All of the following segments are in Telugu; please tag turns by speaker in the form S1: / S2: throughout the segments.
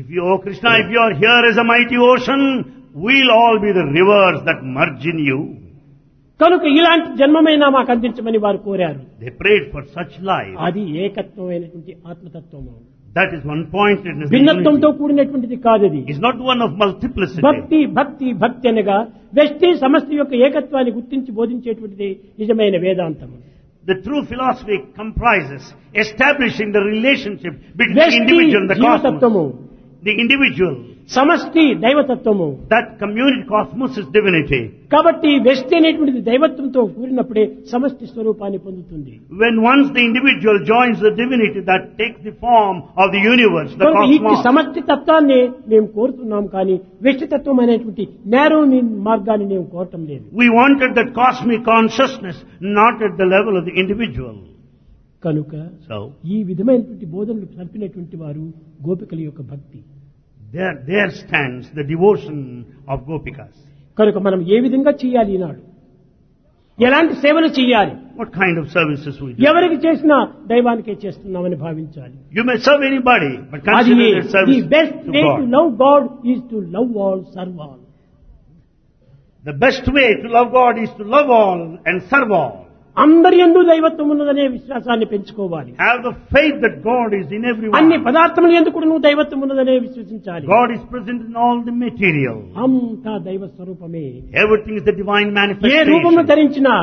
S1: If you, oh Krishna, if you are here as a mighty ocean, we'll all be the rivers that merge in you.
S2: కనుక ఇలాంటి జన్మమైనా మాకు అందించమని వారు కోరారు.
S1: They prayed for such life.
S2: అది ఏకత్వమైనటువంటి ఆత్మతత్వము.
S1: That is one pointedness.
S2: భిన్నత్వంతో కూడినటువంటిది కాదు అది.
S1: It's not one of multiplicity.
S2: భక్తి భక్తి భక్తి అనగా వ్యష్టి సమష్టి యొక్క ఏకత్వాన్ని గుర్తించి బోధించేటువంటిది నిజమైన వేదాంతం.
S1: The true philosophy comprises establishing the relationship between the
S2: వ్యష్టి
S1: individual and the
S2: జీవతత్వము,
S1: cosmos. The individual,
S2: సమష్టి దైవతత్వము.
S1: that community cosmos is divinity.
S2: కాబట్టి వ్యష్టి అనేటువంటిది దైవత్వంతో కూడినప్పుడే సమష్టి స్వరూపాన్ని పొందుతుంది.
S1: When once the individual joins the divinity, that takes the form of the universe, the
S2: ఈ
S1: cosmos.
S2: సమష్టి తత్వాన్ని మేము కోరుతున్నాం కానీ వ్యష్టి తత్వం అనేటువంటి నేరో మార్గాన్ని మేము కోరటం లేదు.
S1: We wanted that cosmic consciousness, not at the level of the individual.
S2: కనుక
S1: So,
S2: ఈ విధమైనటువంటి బోధనలు సల్పినటువంటి వారు గోపికల యొక్క భక్తి.
S1: there stands the devotion of Gopikas.
S2: కనుక మనం ఏ విధంగా చేయాలి ఈనాడు, ఎలాంటి సేవలు చేయాలి,
S1: What kind of services we do?
S2: ఎవరికి చేసినా దైవానికే చేస్తున్నామని భావించాలి.
S1: You may serve anybody, but
S2: అది
S1: consider your
S2: the
S1: service
S2: best
S1: to
S2: way to
S1: God.
S2: Love God is to love all, serve all.
S1: The best way to love God is to love all and serve all.
S2: అందరి యందు దైవత్వం ఉన్నదనే విశ్వాసాన్ని పెంచుకోవాలి.
S1: Have the faith that God is in
S2: అన్ని
S1: everyone.
S2: పదార్థముల యందు కూడా నువ్వు దైవత్వం ఉన్నదనే విశ్వసించాలి.
S1: God is present in all the material.
S2: అంతా దైవ స్వరూపమే.
S1: Everything is the divine
S2: ఏ రూపమును
S1: manifestation.
S2: ధరించినా,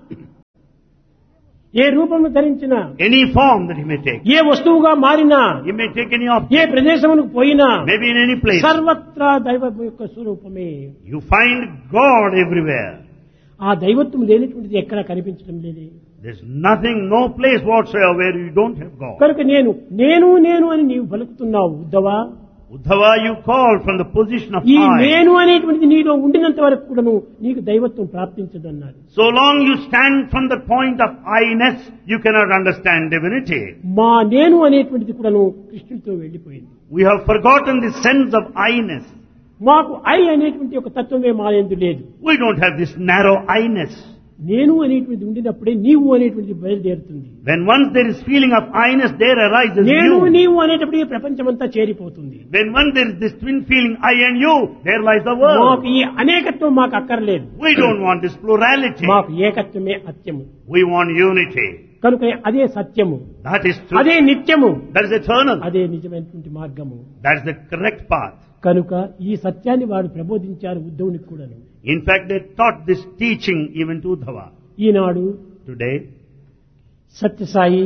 S2: ఏ రూపమును ధరించినా,
S1: Any form that He may take.
S2: ఏ వస్తువుగా మారినా,
S1: He may take any
S2: A
S1: object,
S2: ప్రదేశమునకు పోయినా
S1: maybe in any place.
S2: సర్వత్రా దైవ యొక్క స్వరూపమే.
S1: You find God everywhere.
S2: ఆ దైవత్వం లేనటువంటిది ఎక్కడా కనిపించడం లేదు.
S1: There's nothing, no place whatsoever where you don't have God.
S2: కనుక నేను నేను నేను అని నీవు పలుకుతున్నావు ఉద్ధవా.
S1: Uddhava, you call from the position of
S2: ఈ
S1: I.
S2: నేను అనేటువంటిది నీలో ఉండినంత వరకు కూడాను నీకు దైవత్వం ప్రాప్తించదన్నారు.
S1: So long you stand from the point of I-ness, you cannot understand divinity.
S2: మా నేను అనేటువంటిది కూడాను కృష్ణుడితో వెళ్లిపోయింది.
S1: We have forgotten the sense of I-ness.
S2: మాకు ఐ అనేటువంటి ఒక తత్వమే మా యందు లేదు.
S1: We don't have this narrow I-ness.
S2: నేను అనేటువంటిది ఉండినప్పుడే నీవు అనేటువంటిది బయలుదేరుతుంది.
S1: When once there is feeling of I-ness, there arises
S2: నేను
S1: you.
S2: నీవు అనేటప్పుడు ప్రపంచమంతా చేరిపోతుంది.
S1: When once there is this twin feeling I and you, there lies the
S2: మాకు
S1: world.
S2: ఈ అనేకత్వం మాకు అక్కర్లేదు.
S1: We don't want this plurality.
S2: మాకు ఏకత్వమే అత్యము.
S1: We want unity.
S2: కనుక అదే సత్యము,
S1: That is true.
S2: అదే నిత్యము,
S1: That is eternal.
S2: అదే నిజమైనటువంటి మార్గము.
S1: That is the correct path.
S2: కనుక ఈ సత్యాన్ని వారు ప్రబోధించారు ఉద్ధవునికి కూడాను.
S1: In fact, they taught this teaching even to Uddhava.
S2: Eenadu
S1: Today,
S2: Sathya Sai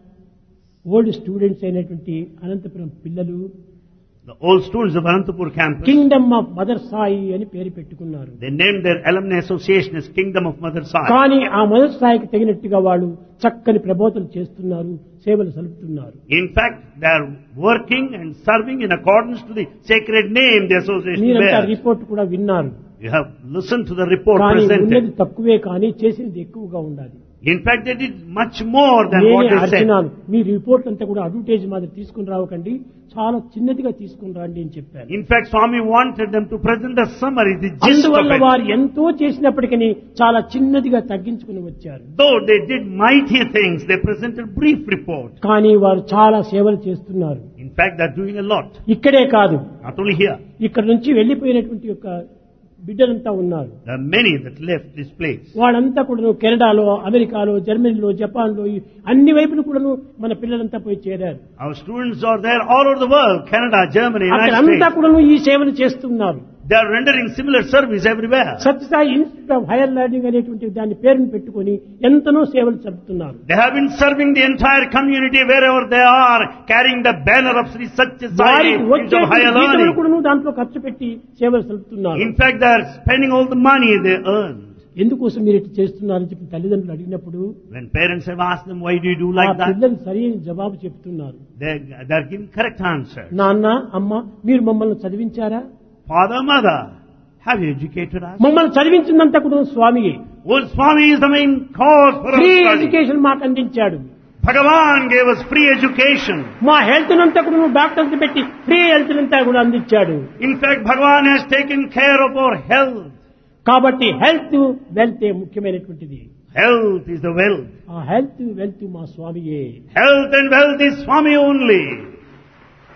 S2: old students అయినటువంటి అనంతపురం పిల్లలు
S1: the old students of Anantapur campus,
S2: Kingdom of mother Sai అని పేరు పెట్టుకున్నారు.
S1: they named their alumni association as Kingdom of Mother Sai.
S2: కానీ ఆ మదర్ సాయికి తగినట్టుగా వాళ్ళు చక్కని ప్రబోధనలు చేస్తున్నారు, సేవలు సలుపుతున్నారు.
S1: In fact, they are working and serving in accordance to the sacred name the association
S2: మీరంతా
S1: bears.
S2: రిపోర్ట్ కూడా విన్నారు.
S1: You have listened to the report
S2: కానీ ఉన్నది
S1: presented.
S2: తక్కువే కానీ చేసింది ఎక్కువగా ఉండాలి.
S1: In fact, they did much more than what
S2: నేనే
S1: they said.
S2: అర్జునాను, మీ రిపోర్ట్ అంతా కూడా అడ్వర్టైజ్ మాదిరి తీసుకుని రావకండి, చాలా చిన్నదిగా తీసుకుని రండి అని చెప్పారు.
S1: In fact, Swami wanted them to present a summary, the gist of
S2: అందువల్ల
S1: it.
S2: వారు ఎంతో చేసినప్పటికీ చాలా చిన్నదిగా తగ్గించుకుని వచ్చారు.
S1: Though they did mighty things, they presented brief report.
S2: కానీ వారు చాలా సేవలు చేస్తున్నారు.
S1: In fact, they are doing a lot.
S2: ఇక్కడే కాదు,
S1: Not only here.
S2: ఇక్కడ నుంచి వెళ్లిపోయినటువంటి యొక్క బిడ్డలంతా ఉన్నారు.
S1: There are many that left this place.
S2: వాళ్ళంతా కూడా కెనడాలో, అమెరికాలో, జర్మనీలో, జపాన్లో అన్ని వైపులు కూడా మన పిల్లలంతా పోయి చేరారు.
S1: Our students are there all over the world, Canada, Germany, United
S2: అక్కడంతా
S1: States.
S2: కూడా ఈ సేవలు చేస్తున్నారు.
S1: They are rendering similar service everywhere.
S2: Sathya Sai institute of higher learning అనేటువంటి దాని పేరును పెట్టుకొని ఎంతనో సేవలు జరుపుతున్నారు.
S1: They have been serving the entire community wherever they are, carrying the banner of Sri Satya Sai
S2: వారికి
S1: Institute of Higher
S2: వచ్చే
S1: Learning.
S2: కూడా దాంట్లో ఖర్చు పెట్టి సేవలు జరుపుతున్నారు.
S1: In fact, they are spending all the money they earn.
S2: ఎందుకోసం మీరు ఇట్లా చేస్తున్నారని చెప్పి తల్లిదండ్రులు అడిగినప్పుడు
S1: When parents have asked them, why do you do
S2: ఆ
S1: like that?
S2: పిల్లలు సరైన జవాబు చెప్తున్నారు.
S1: They are giving correct answers.
S2: నాన్న, అమ్మ, మీరు మమ్మల్ని చదివించారా?
S1: Father, mother, have you educated us?
S2: మమ్మల్ని చదివించిందంతా కూడా స్వామియే.
S1: Well, Swami is the main cause for our
S2: free
S1: study.
S2: Education మాకు అందించాడు.
S1: Bhagavan gave us free education.
S2: మా హెల్త్ అంతా కూడా నువ్వు డాక్టర్స్ పెట్టి ఫ్రీ హెల్త్ అంతా కూడా అందించాడు.
S1: In fact, Bhagavan has taken care of our health.
S2: కాబట్టి హెల్త్ వెల్త్ ముఖ్యమైనటువంటిది.
S1: Health is the wealth.
S2: ఆ హెల్త్ వెల్త్ మా స్వామియే.
S1: Health and wealth is Swami only.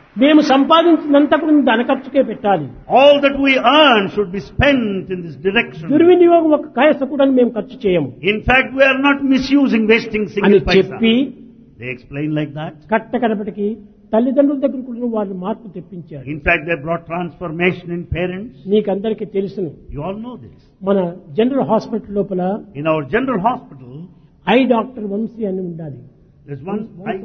S2: మేము సంపాదించినంత కూడా ధన ఖర్చుకే పెట్టాలి.
S1: All that we earn should be spent in this direction.
S2: దుర్వినియోగం ఒక కాయస కూడా మేము ఖర్చు చేయము
S1: In fact, we are not misusing, wasting
S2: అని
S1: single
S2: చెప్పి
S1: paisa. They explain like that.
S2: కట్టకడపటికి తల్లిదండ్రుల దగ్గర కూడా వాళ్ళు మార్పు తెప్పించారు.
S1: In fact, they brought transformation in parents.
S2: మీకందరికీ తెలుసును,
S1: You all know this.
S2: మన జనరల్ హాస్పిటల్ లోపల
S1: In our general hospital,
S2: I doctor Vamsi అని ఉండాలి.
S1: there's one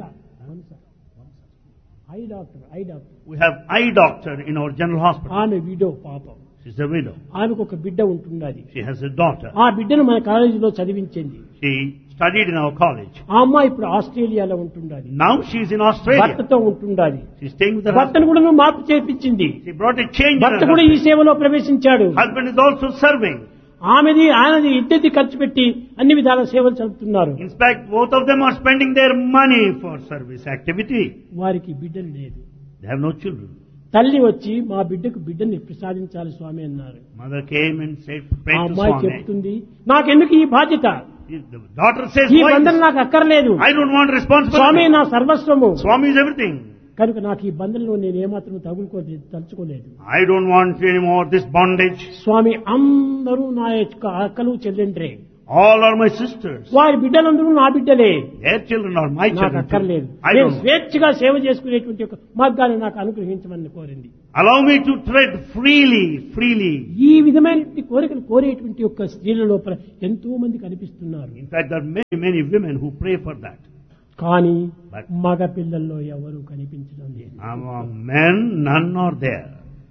S2: I doctor
S1: we have eye doctor in our general hospital.
S2: ఆమె విడో పాపం.
S1: She's a widow.
S2: ఆమెకు ఒక బిడ్డ ఉంటున్నది.
S1: She has a daughter.
S2: ఆ బిడ్డను మన కాలేజీలో చదివించింది.
S1: She studied in our college.
S2: ఆ అమ్మాయి ఇప్పుడు ఆస్ట్రేలియాలో ఉంటున్నది.
S1: Now she's in Australia.
S2: భర్తతో ఉంటున్నది.
S1: She's staying with her
S2: భర్తను
S1: husband.
S2: కూడా మార్పు చేపించింది.
S1: She brought a change in
S2: భర్త
S1: her
S2: కూడా ఈ
S1: husband.
S2: సేవలో ప్రవేశించాడు.
S1: Husband is also serving.
S2: ఆయనది ఇద్దరిది ఖర్చు పెట్టి అన్ని విధాల సేవలు చదువుతున్నారు.
S1: In fact, both of them are spending their money for service activity.
S2: వారికి బిడ్డలు లేదు.
S1: They have no children.
S2: తల్లి వచ్చి మా బిడ్డకు బిడ్డని ప్రసాదించాలి స్వామి అన్నారు.
S1: Mother came and said,
S2: ఆ
S1: pray to
S2: అమ్మాయి
S1: Swami.
S2: చెప్తుంది, నాకెందుకు ఈ బాధ్యత,
S1: The daughter says,
S2: ఈ
S1: why
S2: బంధన
S1: this?
S2: నాకు అక్కర్లేదు,
S1: I don't want
S2: Swamy
S1: responsibility.
S2: నా సర్వస్వము,
S1: Swami is everything.
S2: కనుక నాకు ఈ బంధంలో నేను ఏమాత్రం తలుచుకోలేదు.
S1: I don't want anymore this bondage.
S2: స్వామి అందరూ నా యొక్క అక్కలు చెల్లెండ్రే,
S1: All are my sisters.
S2: వారి బిడ్డలందరూ నా బిడ్డలే,
S1: Their children are my
S2: నాకు
S1: children.
S2: అక్కర్లేదు.
S1: too. I
S2: నేను
S1: don't.
S2: స్వేచ్ఛగా సేవ చేసుకునేటువంటి ఒక మార్గాన్ని నాకు అనుగ్రహించమని కోరింది.
S1: Allow me to tread freely.
S2: ఈ విధమైనటువంటి కోరికలు కోరేటువంటి యొక్క స్త్రీల లోపల ఎంతో మంది కనిపిస్తున్నారు.
S1: In fact, there are many women who pray for that.
S2: కానీ
S1: But-
S2: మగ పిల్లల్లో ఎవరు కనిపించడం లేదు.
S1: Among men, none are there.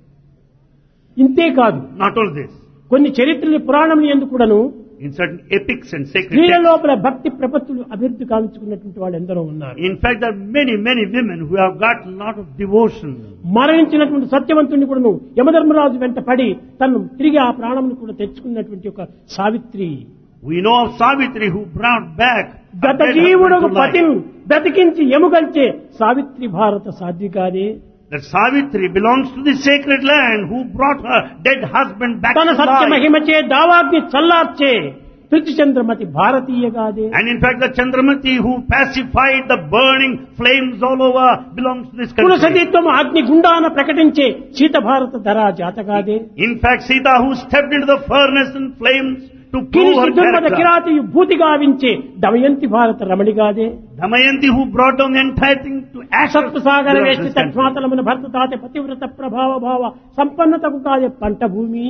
S2: ఇంతే కాదు,
S1: Not all this.
S2: కొన్ని చరిత్రలు పురాణములు ఎందుకు కూడాను
S1: In certain epics and sacred
S2: స్త్రీల
S1: texts.
S2: లోపల భక్తి ప్రపత్తులు అభివృద్ధి కావించుకున్నటువంటి వాళ్ళు ఎందరో ఉన్నారు.
S1: In fact, there are many women who have got a lot of devotion.
S2: మరణించినటువంటి సత్యవంతుని కూడాను యమధర్మరాజు వెంట పడి తను తిరిగి ఆ ప్రాణమును కూడా తెచ్చుకున్నటువంటి ఒక Savitri.
S1: We know of Savitri who brought back a
S2: గత
S1: dead
S2: జీవుడు
S1: husband to life.
S2: పతిని బ్రతికించి ఎముగల్చే సావిత్రి భారత సాధ్వికాదే.
S1: That Savitri belongs to the sacred land who brought her dead husband back
S2: తన
S1: to
S2: Satya
S1: life.
S2: మహిమచే దావాగ్ని చల్లార్చే పృథ్వీచంద్రమతి భారతీయగాదే.
S1: And in fact, the Chandramati who pacified the burning flames all over belongs to this country.
S2: కులసతీత్వం అగ్ని గుండాన ప్రకటించే శీత భారత ధరా జాతగాదే.
S1: In fact, Sita who stepped into the furnace and flames to prove
S2: Kireeti
S1: her
S2: దుర్మద
S1: character.
S2: కిరాతి భూతి గావించే Damayanti భారత రమణిగాదే.
S1: Damayanti who brought down the entire thing to ashes.
S2: సత్వసాగర
S1: belongs to
S2: వేష్టి
S1: this country.
S2: తత్మాతలమున భర్త తాతే పతివ్రత ప్రభావ భావ సంపన్నతకు కాదే పంట భూమి.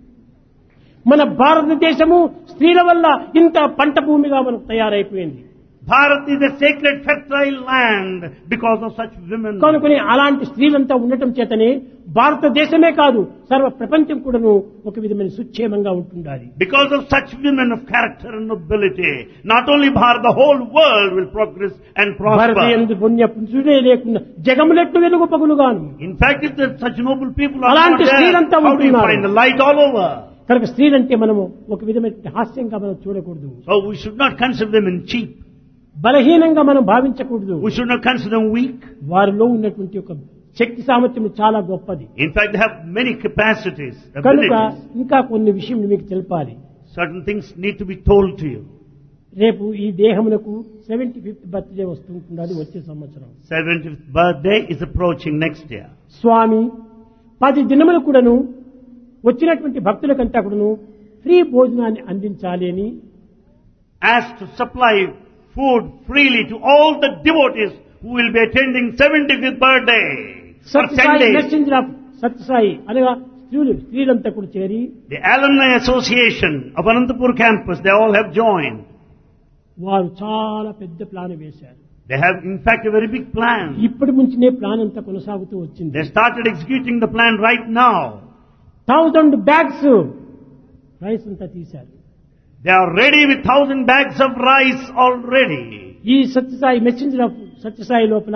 S2: మన భారతదేశము స్త్రీల వల్ల ఇంత పంట భూమిగా మనకు తయారైపోయింది.
S1: Bharat is a sacred fertile land because of such women.
S2: కనుకొని అలాంటి స్త్రీలంతా ఉండటం చేతనే భారతదేశమే కాదు సర్వ ప్రపంచం కూడాను ఒక విధమైన సుక్షేమంగా ఉంటుండాలి.
S1: Because of such women of character and nobility, not only Bharat, the whole world will progress and
S2: భారత
S1: prosper.
S2: యందు పుణ్య పురుషుడే లేకుండా జగములెట్టు వెలుగు పగులుగాను.
S1: In fact, if there such noble people are not
S2: అలాంటి
S1: there,
S2: స్త్రీలంతా
S1: how do you
S2: ఉంటున్నారు.
S1: find the light all over?
S2: కనుక స్త్రీలంటే మనము ఒక విధమైన హాస్యంగా మనం చూడకూడదు,
S1: So we should not consider women cheap.
S2: బలహీనంగా మనం భావించకూడదు.
S1: We should not consider them weak.
S2: వారిలో ఉన్నటువంటి ఒక శక్తి సామర్థ్యం చాలా గొప్పది.
S1: In fact, they have many capacities,
S2: కనుక
S1: abilities.
S2: ఇంకా కొన్ని విషయం మీకు తెలపాలి.
S1: Certain things need to be told to you.
S2: రేపు ఈ దేహమునకు 75th బర్త్డే వస్తుంటున్నది వచ్చే సంవత్సరం.
S1: 70th birthday is approaching next year.
S2: స్వామి 10 దినములు కూడాను వచ్చినటువంటి భక్తులకంతా కూడాను ఫ్రీ భోజనాన్ని అందించాలి అని
S1: Asked to supply food freely to all the devotees who will be attending 75th birthday for 10
S2: Sathya Sai
S1: days.
S2: Messenger of Sathya Sai అనగా స్త్రీలంతా కూడా చేరి
S1: The Alumni Association of Anantapur campus, they all have joined.
S2: వారు చాలా పెద్ద ప్లాన్ వేశారు.
S1: They have in fact a very big plan.
S2: ఇప్పటి నుంచినే ప్లాన్ అంతా కొనసాగుతూ వచ్చింది.
S1: They started executing the plan right now.
S2: 1000 bags rice అంతా తీశారు.
S1: They are ready with 1000 bags of rice already.
S2: ఈ సత్యసాయి మెసెంజర్ ఆఫ్ సత్యసాయి లోపల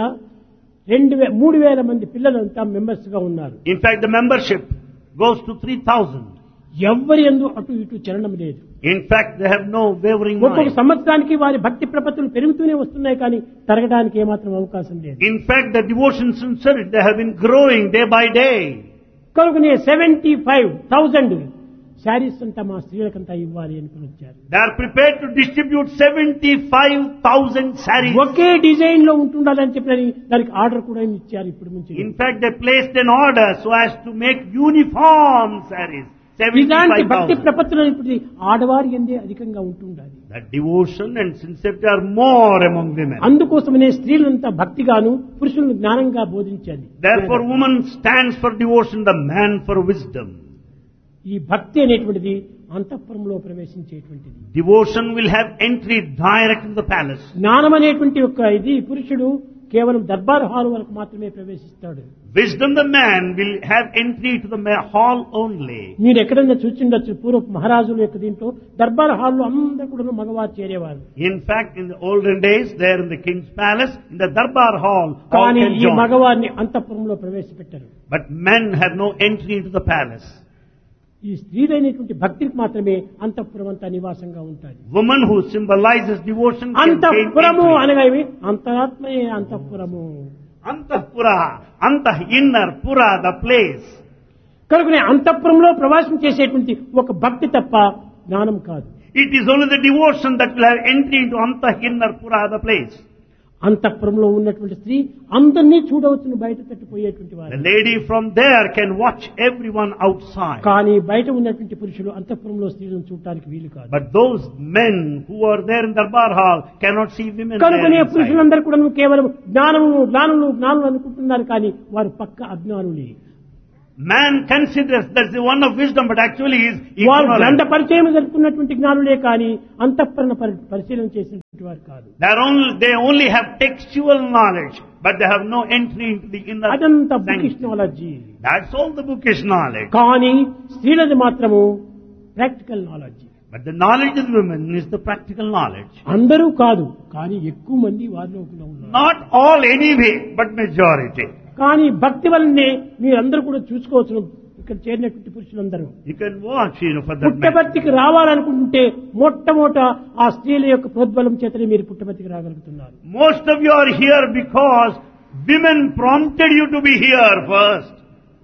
S2: 3000 మంది పిల్లలంతా మెంబర్స్ గా ఉన్నారు.
S1: In fact, the membership goes to 3000.
S2: ఎవ్వరి యందు అటు ఇటు చలనం లేదు.
S1: In fact, they have no wavering
S2: ఒక్కొక్క
S1: mind.
S2: సంవత్సరానికి వారి భక్తి ప్రపత్తులు పెరుగుతూనే వస్తున్నాయి కానీ తరగడానికి ఏమాత్రం అవకాశం లేదు.
S1: In fact, the devotion sincerity, they have been growing day by day.
S2: కనుకనే 75,000 శారీస్ అంతా మా స్త్రీలకంతా ఇవ్వాలి అనుకుని వచ్చారు.
S1: They are prepared to distribute 75,000 sarees.
S2: Okay design లో ఉంటుండాలని చెప్పి దానికి ఆర్డర్ కూడా ఇచ్చారు ఇప్పుడు నుంచి.
S1: In fact, they placed an order so as to make uniform sarees.
S2: ఇలాంటి భక్తి
S1: 75,000.
S2: ప్రపత్తులు ఇప్పుడు ఆడవారి ఎందే అధికంగా ఉంటుండాలి.
S1: That devotion and sincerity are more among women.
S2: అందుకోసమనే స్త్రీలంతా భక్తిగాను పురుషులను జ్ఞానంగా బోధించాలి.
S1: Therefore, woman stands for devotion, the man for wisdom.
S2: ఈ భక్తి అనేటువంటిది అంతఃపురంలో ప్రవేశించేటువంటిది.
S1: Devotion will have entry direct in the palace.
S2: జ్ఞానం అనేటువంటి ఒక ఇది పురుషుడు కేవలం దర్బార్ హాల్ వరకు మాత్రమే ప్రవేశిస్తాడు.
S1: Wisdom, the man will have entry to the hall only.
S2: మీరు ఎక్కడైనా చూసిండొచ్చు పూర్వపు మహారాజుల యొక్క దీంట్లో దర్బార్ హాల్లో అందరూ కూడా మగవారు చేరేవారు.
S1: In fact, in the olden days, there in the king's palace, in the darbar hall, all
S2: కానీ
S1: can
S2: ఈ
S1: join.
S2: మగవారిని అంతఃపురంలో ప్రవేశపెట్టారు.
S1: But men have no entry into the palace.
S2: ఈ స్త్రీలైనటువంటి భక్తికి మాత్రమే అంతఃపురం అంతా నివాసంగా ఉంటుంది.
S1: Woman who symbolizes devotion can gain
S2: అంతఃపురము
S1: entry.
S2: అనగా ఇవి అంతరాత్మయే అంతఃపురము.
S1: Antahpura, antah inner, pura, the place.
S2: కనుకనే అంతఃపురంలో ప్రవేశం చేసేటువంటి ఒక భక్తి తప్ప జ్ఞానం కాదు.
S1: It is only the devotion that will have entry into antah inner, pura, the place.
S2: అంతఃపురంలో ఉన్నటువంటి స్త్రీ అందరినీ చూడవచ్చును, బయట తట్టిపోయేటువంటి వారు.
S1: The lady from there can watch everyone outside.
S2: కానీ బయట ఉన్నటువంటి పురుషులు అంతఃపురంలో స్త్రీలను చూడటానికి వీలు కాదు.
S1: But those men who are there in Darbar Hall cannot see women there
S2: కనుకనే
S1: inside.
S2: పురుషులందరూ కూడా కేవలం జ్ఞానులు అనుకుంటున్నారు, కానీ వారు పక్క అజ్ఞానులే.
S1: Man considers that's the one of wisdom, but actually he is
S2: వారు
S1: ignorant.
S2: గ్రంథ పరిచయం జరుపుకున్నటువంటి జ్ఞానులే కానీ అంతఃపురణ పరిశీలన చేసినటువంటి వారు కాదు.
S1: They only have textual knowledge, but they have no entry into the inner
S2: అదంతా
S1: sanctity.
S2: Bookish knowledge.
S1: That's all the bookish knowledge.
S2: కానీ స్త్రీలది మాత్రము practical knowledge.
S1: But the knowledge of women is the practical knowledge.
S2: అందరూ కాదు, కానీ ఎక్కువ మంది వారిలో కూడా ఉన్నారు.
S1: Not all anyway, but majority.
S2: కానీ భక్తి వల్లనే మీరందరూ కూడా చూసుకోవచ్చు. ఇక్కడ చేరినటువంటి పురుషులందరూ
S1: You can watch, for that matter.
S2: పుట్టబర్తికి రావాలనుకుంటే మొట్టమొదట ఆ స్త్రీల యొక్క ప్రోద్బలం చేతనే మీరు పుట్టబర్తికి రాగలుగుతున్నారు.
S1: Most of you are here because women prompted you to be here first.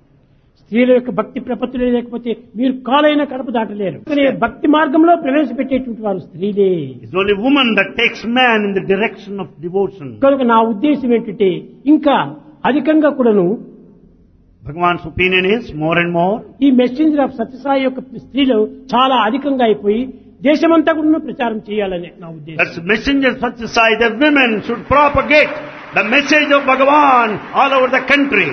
S2: స్త్రీల యొక్క భక్తి ప్రపత్తులే లేకపోతే మీరు కాలైన కడప దాటలేరు. కానీ భక్తి మార్గంలో ప్రవేశపెట్టేటువంటి వారు స్త్రీలే.
S1: It's only woman that takes man in the direction of devotion.
S2: కనుక నా ఉద్దేశం ఏంటంటే ఇంకా అధికంగా కూడాను
S1: Bhagavan's opinion is more and more.
S2: ఈ మెసెంజర్ ఆఫ్ సత్యసాయి యొక్క స్త్రీలు చాలా అధికంగా అయిపోయి దేశమంతా కూడా ప్రచారం చేయాలని నా ఉద్దేశం.
S1: That's the messenger of Satya Sai, that women should propagate the message of Bhagavan all over the country.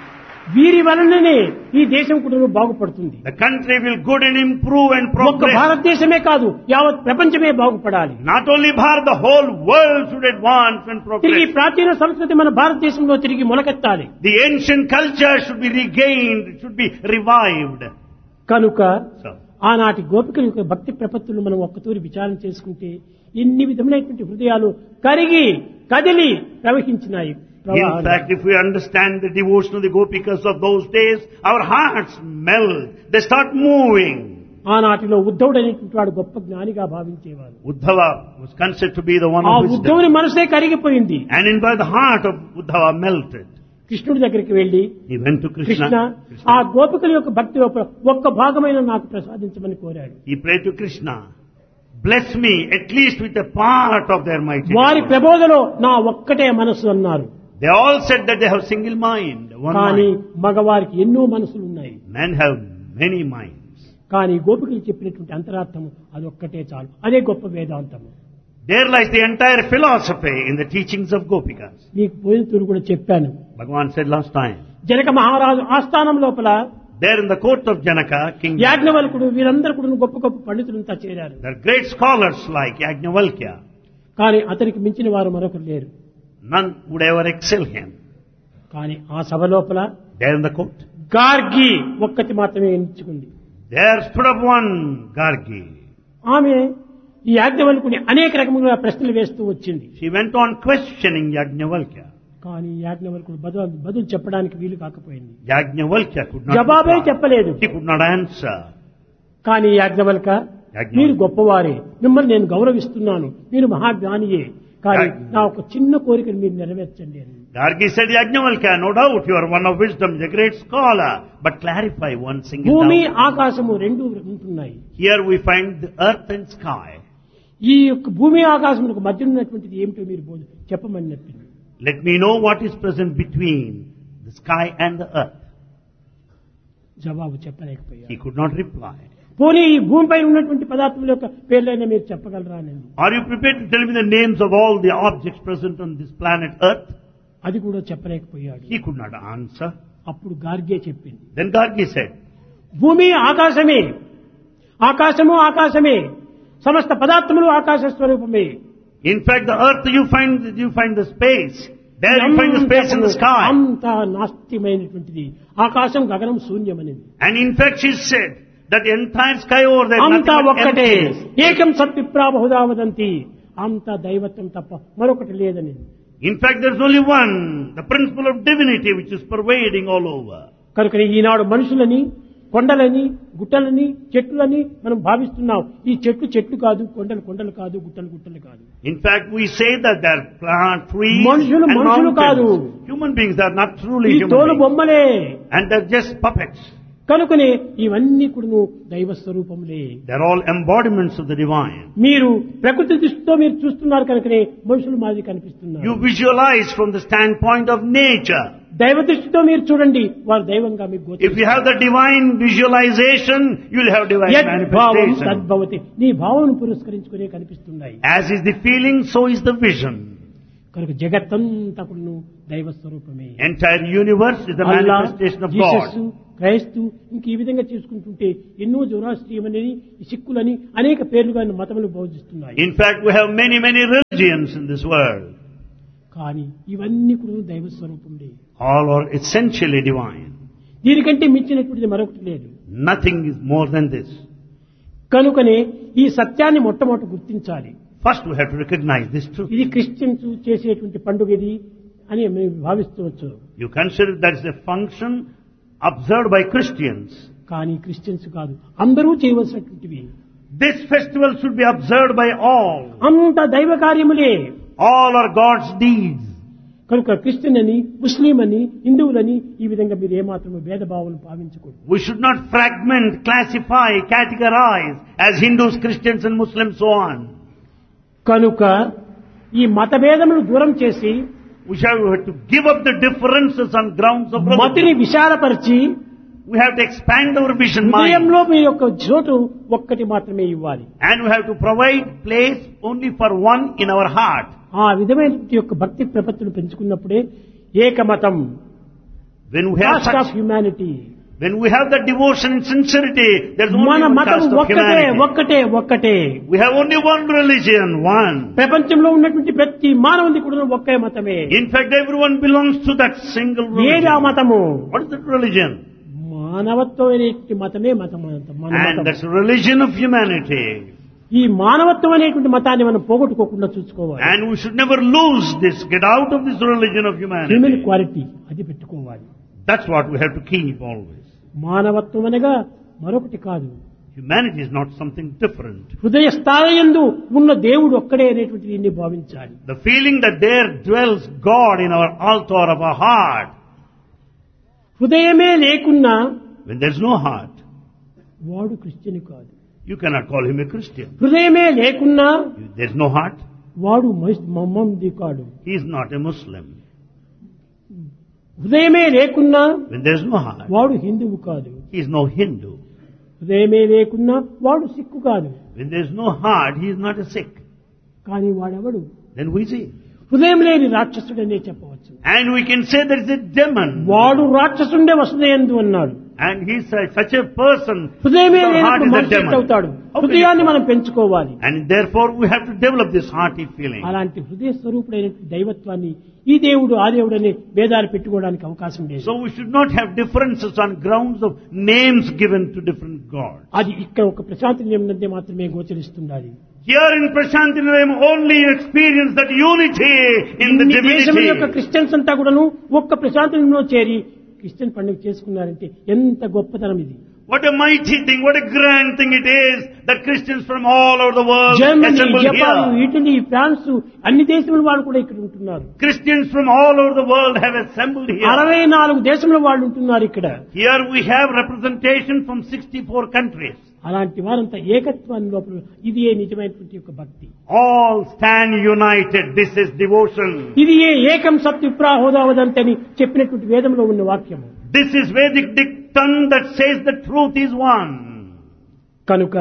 S2: వీరి వలననే ఈ దేశం కూడా బాగుపడుతుంది.
S1: The country will good and improve and
S2: ఒక్క
S1: progress.
S2: భారతదేశమే కాదు, యావత్ ప్రపంచమే బాగుపడాలి.
S1: Not only Bharat, the whole world should advance and
S2: తిరిగి
S1: progress.
S2: ప్రాచీన సంస్కృతి మన భారతదేశంలో తిరిగి మొలకెత్తాలి.
S1: The ancient culture should be regained, should be revived.
S2: కనుక
S1: So,
S2: ఆనాటి గోపికల యొక్క భక్తి ప్రపత్తులు మనం ఒక్కతూరి విచారం చేసుకుంటే ఎన్ని విధములైనటువంటి హృదయాలు కరిగి కదిలి ప్రవహించినాయి.
S1: in fact, if we understand the devotion of the Gopikas of those days, our hearts melt. They start moving.
S2: ఆనాటిలో ఉద్ధవుడు అనేటువంటి వాడు గొప్ప జ్ఞానిగా భావించేవారు.
S1: Uddhava was considered to be the one
S2: ఆ
S1: of wisdom.
S2: ఉద్ధవుని మనసే కరిగిపోయింది.
S1: And in fact, the heart of Uddhava melted.
S2: కృష్ణుడి దగ్గరికి వెళ్లి,
S1: He went to
S2: Krishna
S1: Krishna.
S2: ఆ గోపికల యొక్క భక్తి లోపల ఒక్క భాగమైన నాకు ప్రసాదించమని కోరాడు.
S1: He prayed to Krishna, bless me at least with a part of their mighty
S2: వారి
S1: devotion.
S2: ప్రబోధలో నా ఒక్కటే మనసు అన్నారు.
S1: They all said that they have single mind, one
S2: కానీ
S1: mind.
S2: మగవారికి ఎన్నో మనసులు ఉన్నాయి.
S1: Men have many minds.
S2: కానీ గోపికలు చెప్పినటువంటి అంతరార్థము అదొక్కటే చాలు. అదే గొప్ప వేదాంతము.
S1: There lies the entire philosophy in the teachings of Gopikas.
S2: మీకు పోయిన తూరు కూడా చెప్పాను.
S1: Bhagavan said last time,
S2: Janaka మహారాజు ఆస్థానం లోపల
S1: there in the court of Janaka, King,
S2: యాజ్ఞవల్కుడు వీరందరూ కూడా గొప్ప గొప్ప పండితులంతా చేరారు.
S1: there are great scholars like Yajnavalkya.
S2: కానీ అతనికి మించిన వారు మరొకరు లేరు.
S1: None would ever excel him.
S2: కానీ ఆ సభ లోపల
S1: There in the court,
S2: Gargi ఒక్కటి మాత్రమే ఎంచుకుంది.
S1: there stood up one Gargi.
S2: ఆమె ఈ యాజ్ఞవల్కుని అనేక రకములుగా ప్రశ్నలు వేస్తూ వచ్చింది.
S1: She went on questioning Yajnavalkya.
S2: కానీ యాజ్ఞవల్కుడు బదులు చెప్పడానికి వీలు కాకపోయింది.
S1: Yajnavalkya could not
S2: జవాబే
S1: reply.
S2: చెప్పలేదు.
S1: He could not answer.
S2: కానీ యాజ్ఞవల్క, మీరు గొప్పవారే, మిమ్మల్ని నేను గౌరవిస్తున్నాను, మీరు మహాజ్ఞానియే. కానీ నా ఒక చిన్న కోరికను మీరు నెరవేర్చండి అని.
S1: Gargi said, Yajnavalkya, no doubt you are one of wisdom, a great scholar, but clarify one single
S2: భూమి
S1: doubt.
S2: ఆకాశము రెండు ఉంటున్నాయి.
S1: Here we find the earth and sky.
S2: ఈ యొక్క భూమి ఆకాశములకు మధ్య ఉన్నటువంటిది ఏమిటో మీరు చెప్పమని చెప్పింది.
S1: Let me know what is present between the sky and the earth.
S2: జవాబు చెప్పలేకపోయారు.
S1: He could not reply.
S2: పోనీ ఈ భూమిపై ఉన్నటువంటి పదార్థముల యొక్క పేర్లైనా మీరు చెప్పగలరా అని.
S1: Are you prepared to tell me the names of all the objects present on this planet earth?
S2: అది కూడా చెప్పలేకపోయాడు.
S1: He could not answer.
S2: అప్పుడు గార్గే చెప్పింది,
S1: Then Gargi said,
S2: భూమి ఆకాశమే, ఆకాశము ఆకాశమే, సమస్త పదార్థములు ఆకాశ స్వరూపమే.
S1: in fact, the earth you find the space. There you find the space in the sky.
S2: అంతా నాస్తిమైనటువంటిది, ఆకాశం గగనం శూన్యమనేది.
S1: And in fact, she said that the entire sky over there,
S2: అంతా
S1: nothing but
S2: ఒక్కటే,
S1: emptiness.
S2: ఏకం సత్విప్రా బహుధా వదంతి, అంతా దైవత్వం తప్ప మరొకటి లేదని.
S1: In fact, there's only one, the principle of divinity which is pervading all over.
S2: కనుక ఈనాడు మనుషులని, కొండలని, గుట్టలని, చెట్లని మనం భావిస్తున్నాం. ఈ చెట్లు చెట్లు కాదు, కొండలు కొండలు కాదు, గుట్టలు గుట్టలు కాదు.
S1: In fact, we say that there are plant, trees,
S2: మనుషులు
S1: and
S2: మనుషులు కాదు.
S1: mountains. Human beings are not truly
S2: ఈ
S1: human
S2: తోలు
S1: beings.
S2: బొమ్మలే.
S1: And they're just puppets.
S2: కనుకనే ఇవన్నీ కూడా దైవ స్వరూపములే.
S1: They're all embodiments of the divine.
S2: మీరు ప్రకృతి దృష్టితో మీరు చూస్తున్నారు కనుకనే మనుషులు మాదిరి కనిపిస్తున్నారు.
S1: You visualize from the standpoint of nature.
S2: దైవ దృష్టితో మీరు చూడండి, వారు దైవంగా మీకు
S1: If you have the divine visualization, you'll have divine
S2: యద్భావం
S1: manifestation.
S2: తద్భవతి, నీ భావనను పురస్కరించుకునే కనిపిస్తున్నాయి.
S1: As is the feeling, so is the vision.
S2: కనుక జగత్తంతా కూడా దైవ స్వరూపమే.
S1: Entire universe is the
S2: Allah,
S1: manifestation of
S2: Jesus,
S1: God.
S2: క్రైస్తు, ఇంక ఈ విధంగా చేసుకుంటుంటే ఎన్నో జొరాస్ట్రియమని, సిక్కులని అనేక పేర్లుగా మతములు బోధిస్తున్నాయి.
S1: In fact, we have many religions in this world.
S2: కానీ ఇవన్నీ కూడా దైవ స్వరూపంలే.
S1: All are essentially divine.
S2: దీనికంటే మించినటువంటిది మరొకటి లేదు.
S1: Nothing is more than this.
S2: కనుకనే ఈ సత్యాన్ని మొట్టమొదటి గుర్తించాలి.
S1: First we have to recognize this truth.
S2: ఇది క్రిస్టియన్స్ చేసేటువంటి పండుగ ఇది అని మేము భావిస్తవచ్చు.
S1: You consider that is a function observed by Christians.
S2: కానీ క్రిస్టియన్స్ కాదు, అందరూ చేయవలసినటువంటివి.
S1: This festival should be observed by all.
S2: అంత దైవ కార్యములే.
S1: All are God's deeds.
S2: కనుక క్రిస్టియన్ అని, ముస్లిం అని, హిందువులని ఈ విధంగా మీరు ఏమాత్రం భేదభావం భావించకూడదు.
S1: We should not fragment, classify, categorize as Hindus, Christians and Muslims, so on.
S2: కనుక ఈ మత భేదమును దూరం చేసి
S1: We have to give up the differences on grounds of
S2: మతిని
S1: religion.
S2: విశాలపరిచి
S1: We have to expand our vision mind.
S2: హృదయంలో మీ యొక్క చోటు ఒక్కటి మాత్రమే ఇవ్వాలి.
S1: And we have to provide place only for one in our heart.
S2: ఆ విధమైన యొక్క భక్తి ప్రపత్తులు పెంచుకున్నప్పుడే ఏకమతం,
S1: When we have
S2: cost of
S1: such,
S2: humanity,
S1: when we have the devotion and sincerity, there's only
S2: మన
S1: one
S2: మతం
S1: caste of
S2: ఒక్కటే
S1: humanity.
S2: ఒక్కటే ఒక్కటే.
S1: We have only one religion, one.
S2: ప్రపంచంలో ఉన్నటువంటి ప్రతి మానవుని కూడా ఒకే మతమే.
S1: In fact, everyone belongs to that single
S2: ఏది ఆ
S1: religion.
S2: మతము?
S1: What is that religion?
S2: మానవత్వం అనేటువంటి మతమే మతం. మన
S1: And
S2: మతం.
S1: that's the religion of humanity.
S2: ఈ మానవత్వం అనేటువంటి మతాన్ని మనం పోగొట్టుకోకుండా చూసుకోవాలి.
S1: And we should never lose this, get out of this religion of
S2: human
S1: humanity.
S2: Quality అది పెట్టుకోవాలి.
S1: That's what we have to keep always.
S2: మానవత్వం అనగా మరొకటి కాదు.
S1: Humanity is not something different.
S2: హృదయ స్థాయియందు ఉన్న దేవుడు ఒక్కడే అనేటువంటి దీన్ని భావించాలి.
S1: The feeling that there dwells God in our altar of our heart.
S2: హృదయమే లేకున్నా
S1: When there's no heart,
S2: వాడు క్రిస్టియన్ కాదు.
S1: you cannot call him a Christian.
S2: హృదయమే లేకున్నా
S1: If there's no heart,
S2: వాడు మమ్మంది కాడు.
S1: he is not a Muslim.
S2: హృదయమే లేకున్నా
S1: When there's no heart,
S2: వాడు హిందువు కాదు.
S1: he is no Hindu.
S2: హృదయమే లేకున్నా వాడు సిక్కు కాదు.
S1: When there's no heart, he is not a Sikh.
S2: కానీ వాడెవడు?
S1: Then we see.
S2: హృదయం లేని రాక్షసుడనే చెప్పవచ్చు.
S1: And we can say there is a demon.
S2: వాడు రాక్షసుండే వసుదేందు అన్నాడు.
S1: And he's such a person.
S2: హృదయమే
S1: whose heart
S2: లేనప్పుడు
S1: is a
S2: మనిషి
S1: demon.
S2: అవుతాడు.
S1: How can
S2: హృదయాన్ని
S1: you-
S2: మనం పెంచుకోవాలి.
S1: And therefore we have to develop this hearty feeling.
S2: అలాంటి హృదయ స్వరూపుడైన దైవత్వాన్ని ఈ దేవుడు ఆ దేవుడు అనే భేదాలు పెట్టుకోవడానికి అవకాశం లేదు.
S1: So we should not have differences on grounds of names given to different gods.
S2: అది ఇక్కడ ఒక ప్రశాంతి నియమనందే మాత్రమే గోచరిస్తుండాలి.
S1: Here in Prashanti Nilayam only you experience that unity in the
S2: ఇన్ని దేశముల యొక్క
S1: divinity.
S2: క్రిస్టియన్స్ అంతా కూడాను ఒక్క ప్రశాంతి నియమంలో చేరి క్రిస్టియన్ పండుగ చేసుకున్నారంటే ఎంత గొప్పతనం ఇది.
S1: What a mighty thing, what a grand thing it is that Christians from all over the world
S2: Germany,
S1: assemble
S2: Japan,
S1: here.
S2: Italy, France అన్ని దేశముల వాళ్ళు కూడా ఇక్కడ ఉంటున్నారు.
S1: Christians from all over the world have assembled here.
S2: 64 దేశముల వాళ్ళు ఉంటున్నారు ఇక్కడ.
S1: Here we have representation from 64 countries.
S2: అలాంటి వారంతా ఏకత్వాన్ని లోపల ఇది ఏ నిజమైనటువంటి యొక్క భక్తి.
S1: All stand united. This is devotion.
S2: ఇది ఏ ఏకం సత్ విప్రాహోదావదంతని చెప్పినటువంటి వేదంలో ఉన్న వాక్యము.
S1: This is Vedic dictum that says the truth is one.
S2: కనుక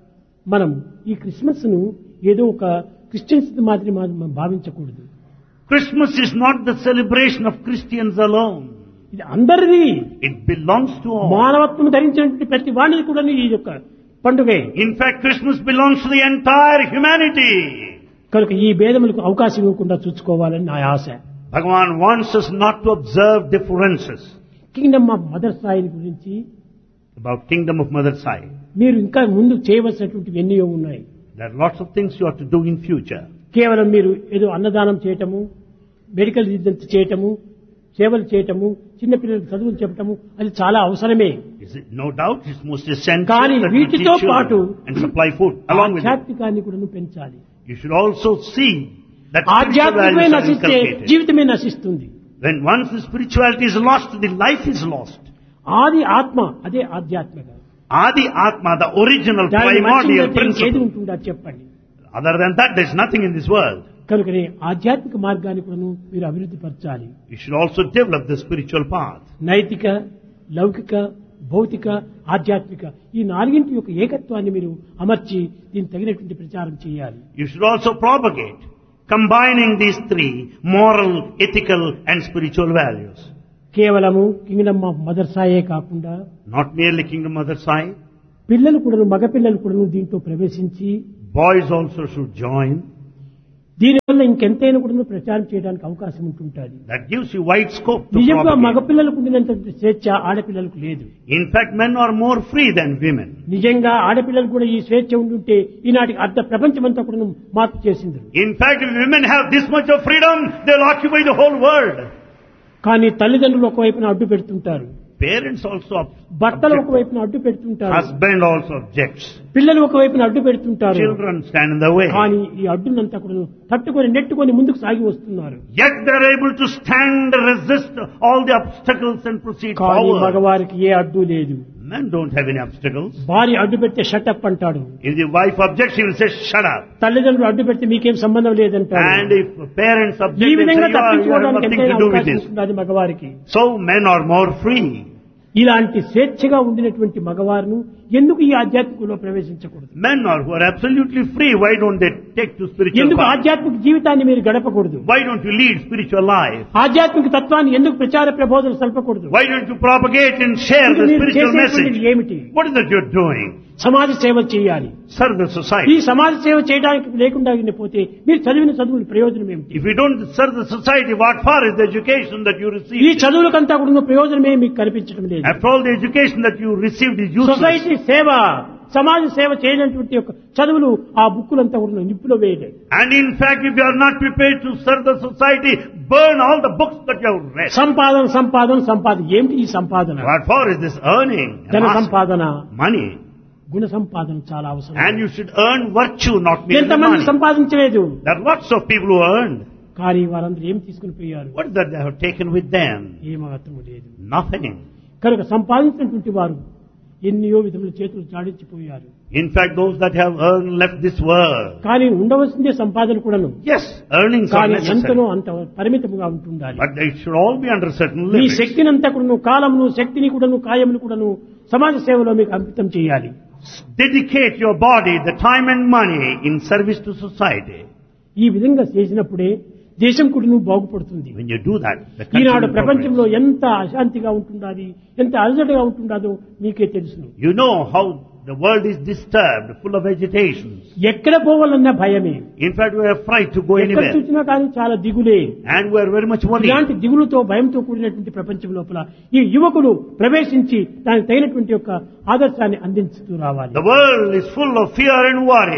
S2: మనం ఈ క్రిస్మస్ ను ఏదో ఒక క్రిస్టియన్స్ మాదిరి మనం భావించకూడదు.
S1: Christmas is not the celebration of Christians alone.
S2: ఇది అందరిది.
S1: It belongs to all.
S2: మానవత్వం ధరించినటువంటి ప్రతి వాణికి కూడా ఈ యొక్క పండుగే.
S1: In fact, Christmas belongs to the entire humanity.
S2: కనుక ఈ భేదములకు అవకాశం ఇవ్వకుండా చూసుకోవాలని నా ఆశ.
S1: Bhagavan wants us not to observe differences.
S2: Kingdom of mother Sai గురించి
S1: About kingdom of Mother Sai.
S2: మీరు ఇంకా ముందు చేయవలసినటువంటివి ఎన్నో ఉన్నాయి.
S1: There are lots of things you have to do in future.
S2: కేవలం మీరు ఏదో అన్నదానం చేయటము, మెడికల్ రీజన్స్ చేయటము, సేవలు చేయటము, చిన్నపిల్లలకు చదువులు చెప్పటము అది చాలా అవసరమే.
S1: Is it? No doubt, it's most essential
S2: కానీ
S1: that you
S2: వీటితో
S1: teach
S2: పాటు
S1: children and supply food along with it.
S2: ఆధ్యాత్మికాన్ని కూడా పెంచాలి.
S1: You should also see that spiritual
S2: ఆధ్యాత్మికమే
S1: values are
S2: నశిస్తే
S1: inculcated.
S2: జీవితమే నశిస్తుంది.
S1: When once the spirituality is lost, the life is lost.
S2: ఆది ఆత్మ అదే ఆధ్యాత్మిక.
S1: Adi Atma, the original
S2: దాన్ని
S1: primordial
S2: మర్చిపోతే ఇంకేది
S1: principle.
S2: ఉంటుందా చెప్పండి.
S1: Other than that, there's nothing in this world.
S2: కనుకనే ఆధ్యాత్మిక మార్గాన్ని కూడా మీరు అభివృద్ధి పరచాలి.
S1: You should also develop the spiritual path.
S2: నైతిక, లౌకిక, భౌతిక, ఆధ్యాత్మిక ఈ నాలుగింటి యొక్క ఏకత్వాన్ని మీరు అమర్చి దీన్ని తగినటువంటి ప్రచారం చేయాలి.
S1: You should also propagate, combining these three, moral, ethical and spiritual values.
S2: కేవలము కింగ్డమ్ ఆఫ్ మదర్ సాయే కాకుండా
S1: Not merely Kingdom Mother Sai,
S2: పిల్లలు కూడా మగపిల్లలు కూడా దీంట్లో ప్రవేశించి
S1: boys also should join.
S2: దీనివల్ల ఇంకెంతైనా కూడా ప్రచారం చేయడానికి అవకాశం ఉంటుంటుంది.
S1: That gives you wide scope to
S2: నిజంగా
S1: propagate.
S2: మగపిల్లలకు ఉండినంత స్వేచ్ఛ ఆడపిల్లలకు లేదు.
S1: In fact, men are more free than women.
S2: నిజంగా ఆడపిల్లలు కూడా ఈ స్వేచ్ఛ ఉండుంటే ఈనాటి అర్ధ ప్రపంచమంతా కూడా మార్పు చేసింది.
S1: In fact, if women have this much of freedom, they'll occupy the whole world.
S2: కానీ తల్లిదండ్రులు ఒకవైపున అడ్డు పెడుతుంటారు,
S1: Parents also
S2: భర్తలు
S1: object.
S2: ఒకవైపున అడ్డు పెడుతుంటారు,
S1: Husband also objects.
S2: పిల్లలు ఒకవైపున అడ్డు పెడుతుంటారు.
S1: Children stand in the way.
S2: కానీ ఈ అడ్డునంతా కూడా తట్టుకొని నెట్టుకొని ముందుకు సాగి వస్తున్నారు.
S1: Yet they're able to stand, resist all the obstacles and proceed
S2: కానీ
S1: forward.
S2: మగవారికి ఏ అడ్డు లేదు.
S1: Men don't have any obstacles.
S2: భార్య అడ్డు పెడితే షటప్ అంటాడు,
S1: If the wife objects, he will say, shut up.
S2: తల్లిదండ్రులు అడ్డు పెడితే మీకేం సంబంధం లేదంటాడు.
S1: And if parents
S2: ఈ
S1: object, they
S2: విధంగా
S1: say, you have
S2: తప్పించుకోవడానికి
S1: nothing
S2: ఎంతైనా
S1: to do with
S2: అవకాశం
S1: this.
S2: ఉంటుంది మగవారికి.
S1: So men are more free.
S2: ఇలాంటి స్వేచ్ఛగా ఉండినటువంటి మగవారును ఎందుకు ఈ ఆధ్యాత్మికంలో ప్రవేశించకూడదు?
S1: Men are who are absolutely free. Why don't they take to spiritual
S2: ఎందుకు
S1: path?
S2: ఆధ్యాత్మిక జీవితాన్ని మీరు గడపకూడదు?
S1: Why don't you lead spiritual life?
S2: ఆధ్యాత్మిక తత్వాన్ని ఎందుకు ప్రచార ప్రబోధనలు సల్పకూడదు?
S1: Why don't you propagate and share
S2: ఇది
S1: the
S2: మీరు
S1: spiritual
S2: చేసేటువంటిది
S1: message?
S2: ఏమిటి?
S1: What is that you're doing?
S2: సమాజ సేవ చేయాలి.
S1: Serve the
S2: ఈ
S1: society.
S2: సమాజ సేవ చేయడానికి లేకుండా పోతే మీరు చదివిన చదువుల ప్రయోజనం ఏమిటి?
S1: If you don't serve the society, what for is the education that you
S2: ఈ
S1: receive?
S2: చదువులకంతా కూడా ప్రయోజనమే మీకు కనిపించడం లేదు.
S1: After all, the education that you received is useless.
S2: Society సేవ, సమాజ సేవ చేయనటువంటి యొక్క చదువులు ఆ బుక్కులంతా కూడా నిప్పులో వేయలేదు.
S1: And in fact, if you are not prepared to serve the society, burn all the books that you have read.
S2: సంపాదన సంపాదన సంపాదన ఏమిటి ఈ సంపాదన?
S1: What for is this earning?
S2: ధన
S1: Amassing
S2: సంపాదన,
S1: money.
S2: గుణ సంపాదన చాలా అవసరం.
S1: And you should earn virtue, not merely
S2: ఎంతమంది
S1: money.
S2: సంపాదించలేదు,
S1: There are lots of people who earned.
S2: కానీ వారందరూ ఏం తీసుకుని పోయారు?
S1: What is that they have taken with them?
S2: ఏమాత్రం లేదు.
S1: Nothing.
S2: కనుక సంపాదించినటువంటి వారు ఎన్నో విధముల చేతులు చాడించిపోయారు.
S1: In fact, those that have earned left this world.
S2: కానీ ఉండవలసిందే సంపాదన కూడాను,
S1: Yes, earnings are
S2: కానీ ఎంతనో
S1: necessary.
S2: అంత పరిమితంగా ఉంటుండాలి.
S1: But they should all be under certain
S2: me
S1: limits.
S2: శక్తిని అంతా కూడాను, కాలమును, శక్తిని కూడాను, కాయమును కూడాను సమాజ సేవలో మీకు అంకితం చేయాలి.
S1: Dedicate your body, the time and money in service to society.
S2: ఈ విధంగా చేసినప్పుడే దేశం కూడా బాగుపడుతుంది.
S1: When you do that, the country
S2: Eenadu
S1: will
S2: ప్రపంచంలో
S1: progress.
S2: ఎంత అశాంతిగా ఉంటుండాది, ఎంత అలజడిగా ఉంటుండాదో మీకే తెలుసును.
S1: You know how the world is disturbed, full of agitations.
S2: ఎక్కడ పోవాలన్నా భయమే.
S1: In fact, we are afraid to go
S2: ఎక్కడ
S1: anywhere.
S2: చూసినా కానీ చాలా దిగులే.
S1: And we are very much worried.
S2: ఇలాంటి దిగులుతో భయంతో కూడినటువంటి ప్రపంచం లోపల ఈ యువకులు ప్రవేశించి దానికి తగినటువంటి యొక్క ఆదర్శాన్ని అందించుతూ రావాలి.
S1: The world is full of fear and worry.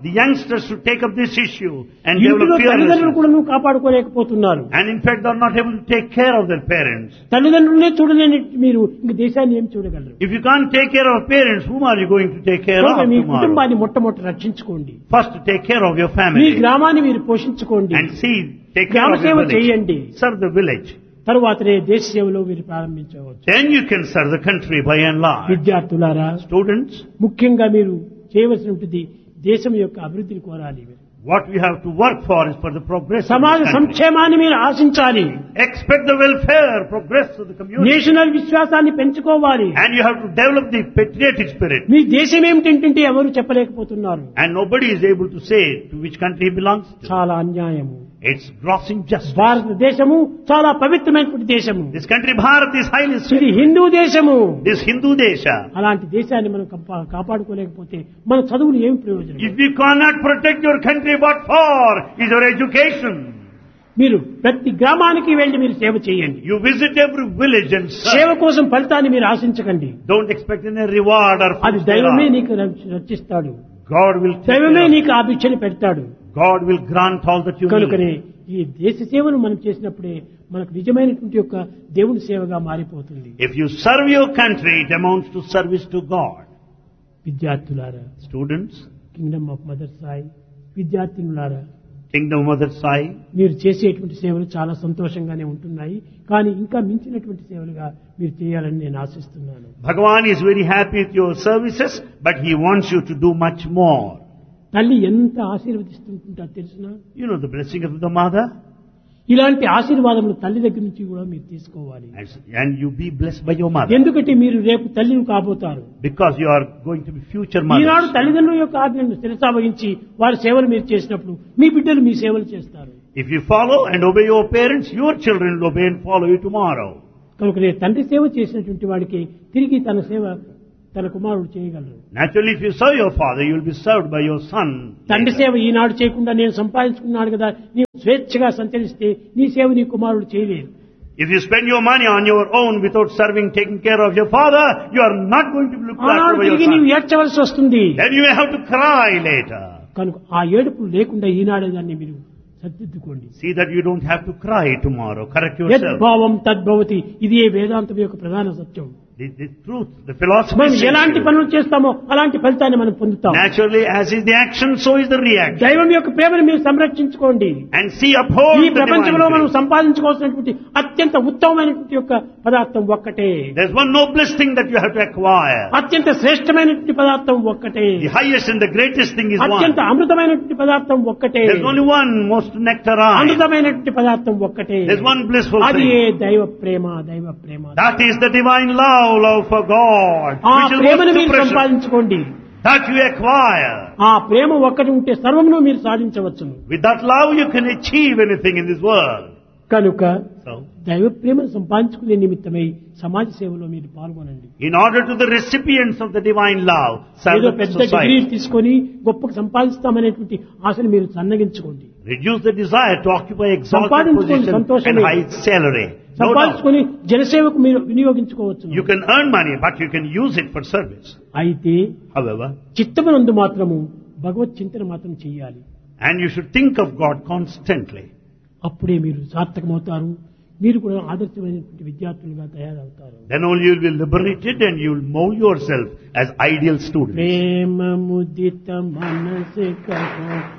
S1: the youngsters should take up this issue and
S2: ఇంటిలో
S1: develop
S2: తల్లిదండ్రులు
S1: fearlessness.
S2: కూడా కాపాడుకోలేకపోతున్నారు.
S1: And in fact, they are not able to take care of their parents.
S2: తల్లిదండ్రులనే చూడలేని మీరు ఇంక దేశాన్ని ఏం చూడగలరు?
S1: If you can't take care of parents, whom are you going to take care of
S2: కనుక మీ
S1: tomorrow?
S2: కుటుంబాన్ని మొట్టమొదటి రక్షించుకోండి.
S1: First, take care of your
S2: me
S1: family
S2: గ్రామాన్ని మీరు పోషించుకోండి.
S1: and see, take care
S2: గ్రామ
S1: of your
S2: సేవ
S1: village.
S2: చేయండి.
S1: Serve the village.
S2: తరువాతనే దేశ సేవలో మీరు ప్రారంభించవచ్చు.
S1: Then you can serve the country by and large.
S2: విద్యార్థులారా,
S1: Students,
S2: ముఖ్యంగా మీరు చేయవలసి ఉంటుంది దేశం యొక్క అభివృద్ధిని కోరాలి.
S1: what we have to work for is for the progress of
S2: సమాజ
S1: the country.
S2: సంక్షేమాన్ని మీరు ఆశించాలి.
S1: Expect the welfare, progress of the community.
S2: National విశ్వాసాన్ని పెంచుకోవాలి.
S1: And you have to develop the patriotic spirit.
S2: మీ దేశం ఏమిటంటే ఎవరు చెప్పలేకపోతున్నారు.
S1: And nobody is able to say to which country he belongs to.
S2: చాలా అన్యాయము.
S1: It's gross injustice.
S2: భారతదేశము చాలా పవిత్రమైనటువంటి దేశము.
S1: This country, Bharat, is highly
S2: ఇది
S1: sacred.
S2: హిందూ దేశము.
S1: This Hindu Desha.
S2: అలాంటి దేశాన్ని మనం కాపాడుకోలేకపోతే మన చదువులు ఏమి ప్రయోజనం?
S1: If you cannot protect your country, what for is your education?
S2: మీరు ప్రతి గ్రామానికి వెళ్లి మీరు సేవ చేయండి.
S1: You visit every village and
S2: సేవ
S1: serve.
S2: కోసం ఫలితాన్ని మీరు ఆశించకండి.
S1: Don't expect any reward or
S2: అది
S1: fruits
S2: దైవమే
S1: thereof.
S2: నీకు రక్షిస్తాడు.
S1: God will take
S2: దైవమే
S1: care of
S2: నీకు ఆ భిక్షని పెడతాడు.
S1: God will grant all that you
S2: కనుకనే
S1: need.
S2: ఈ దేశ సేవను మనం చేసినప్పుడే మనకు నిజమైనటువంటి యొక్క దేవుని సేవగా మారిపోతుంది.
S1: If you serve your country, it amounts to service to God.
S2: విద్యార్థులారా,
S1: Students,
S2: Kingdom of mother Sai విద్యార్థినులారా,
S1: Kingdom of Mother Sai,
S2: మీరు చేసేటువంటి సేవలు చాలా సంతోషంగానే ఉంటున్నాయి. కానీ ఇంకా మించినటువంటి సేవలుగా మీరు చేయాలని నేను ఆశిస్తున్నాను.
S1: Bhagavan is very happy with your services, but he wants you to do much more.
S2: తల్లి ఎంత ఆశీర్వదిస్తుంటుంటా తెలుసునా?
S1: You know the blessing of the mother,
S2: ఇలాంటి ఆశీర్వాదములు తల్లి దగ్గర నుంచి కూడా మీరు తీసుకోవాలి.
S1: and you be blessed by your mother,
S2: ఎందుకంటే మీరు రేపు తల్లిని కాబోతారు.
S1: because you are going to be future
S2: Eenadu
S1: mothers.
S2: తల్లిదండ్రుల యొక్క ఆజ్ఞను శిరసా వహించి వారి సేవలు మీరు చేసినప్పుడు మీ బిడ్డలు మీ సేవలు చేస్తారు.
S1: If you follow and obey your parents, your children will obey and follow you tomorrow.
S2: కనుక తండ్రి సేవ చేసినటువంటి వాడికి తిరిగి తన సేవ తన కుమారుడు చేయగలరు.
S1: Naturally, if you serve your father, you will be served by your son.
S2: తండ్రి
S1: later.
S2: సేవ ఈనాడు చేయకుండా నేను సంపాదించుకున్నాను కదా, నీవు స్వేచ్ఛగా సంచరిస్తే నీ సేవ నీ కుమారుడు చేయలేరు.
S1: If you spend your money on your own without serving, taking care of your father, you are not going to be looked after
S2: ఆనాడు
S1: by your
S2: తిరిగి నీవు
S1: son.
S2: ఏడ్చవలసి వస్తుంది.
S1: Then you may have to cry later.
S2: కనుక ఆ ఏడుపు లేకుండా ఈనాడే దాన్ని మీరు సర్దిద్దుకోండి.
S1: See that you don't have to cry tomorrow. Correct yourself.
S2: యద్భావం తద్భవతి, ఇది వేదాంతం యొక్క ప్రధాన సత్యం.
S1: The truth, the philosophy
S2: మనం
S1: says
S2: ఎలాంటి
S1: you.
S2: పనులు చేస్తామో అలాంటి ఫలితాన్ని మనం పొందుతాం.
S1: Naturally, as is the action, so is the reaction.
S2: దైవం యొక్క ప్రేమను మీరు సంరక్షించుకోండి.
S1: And see, uphold
S2: ఈ
S1: the
S2: ప్రపంచంలో
S1: divine
S2: మనం
S1: grace.
S2: సంపాదించుకోవాల్సినటువంటి అత్యంత ఉత్తమమైనటువంటి యొక్క పదార్థం ఒక్కటే.
S1: There's one noblest thing that you have to acquire.
S2: అత్యంత శ్రేష్టమైనటువంటి పదార్థం ఒక్కటే.
S1: The highest and the greatest thing is one.
S2: అత్యంత అమృతమైనటువంటి పదార్థం ఒక్కటే.
S1: There's only one most nectarine.
S2: అమృతమైనటువంటి పదార్థం ఒక్కటే.
S1: There's one blissful
S2: అది
S1: thing.
S2: దైవ ప్రేమ, దైవ ప్రేమ.
S1: That is the divine love for God.
S2: ఆ
S1: Which is
S2: ప్రేమను
S1: most
S2: మీరు
S1: precious.
S2: సంపాదించుకోండి.
S1: That you acquire.
S2: ఆ ప్రేమ ఒక్కటి ఉంటే సర్వమును మీరు సాధించవచ్చును.
S1: With that love you can achieve anything in this world.
S2: కనుక
S1: So,
S2: దైవ ప్రేమను సంపాదించుకునే నిమిత్తమై సమాజ సేవలో మీరు పాల్గొనండి.
S1: in order to the recipients of the divine love, serve
S2: ఏదో
S1: the
S2: పెద్ద డిగ్రీ
S1: society.
S2: తీసుకొని గొప్పకు సంపాదిస్తామనేటువంటి ఆశను మీరు సన్నగించుకోండి.
S1: Reduce the desire to occupy exalted
S2: సంపాదించుకోండి,
S1: position and
S2: సంతోషమే.
S1: high salary. No doubt.
S2: సంపాదించుకొని జనసేవకు మీరు వినియోగించుకోవచ్చు.
S1: You can earn money, but you can use it for service.
S2: అయితే
S1: However,
S2: చిత్తమునందు మాత్రము భగవత్ చింతన మాత్రం చేయాలి.
S1: and you should think of God constantly.
S2: అప్పుడే మీరు సార్థకమవుతారు. మీరు కూడా ఆదర్శమైనటువంటి విద్యార్థులుగా తయారవుతారు.
S1: Then only you will be liberated and you will mold yourself as ideal students.
S2: ప్రేమ ముదిత మనసే కహో